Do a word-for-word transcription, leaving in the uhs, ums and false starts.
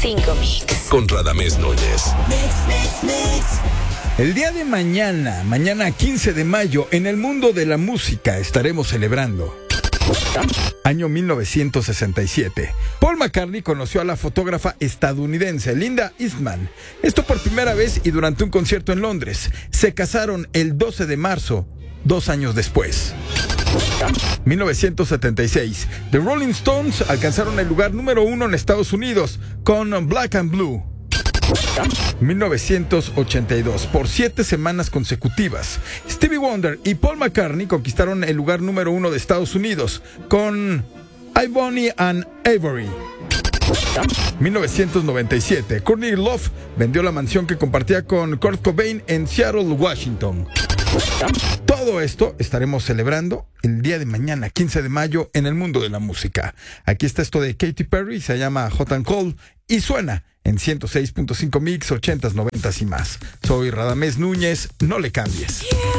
cinco Mix. Con Radamés Núñez. El día de mañana, mañana quince de mayo, en el mundo de la música estaremos celebrando. Año mil novecientos sesenta y siete. Paul McCartney conoció a la fotógrafa estadounidense Linda Eastman. Esto por primera vez y durante un concierto en Londres. Se casaron el doce de marzo, dos años después. mil novecientos setenta y seis. The Rolling Stones alcanzaron el lugar número uno en Estados Unidos con Black and Blue. mil novecientos ochenta y dos. Por siete semanas consecutivas, Stevie Wonder y Paul McCartney conquistaron el lugar número uno de Estados Unidos con Ebony and Ivory. mil novecientos noventa y siete. Courtney Love vendió la mansión que compartía con Kurt Cobain en Seattle, Washington. Todo esto estaremos celebrando el día de mañana, quince de mayo, en el mundo de la música. Aquí está esto de Katy Perry, se llama Hot and Cold y suena en ciento seis punto cinco Mix, ochentas, noventas y más. Soy Radamés Núñez, no le cambies.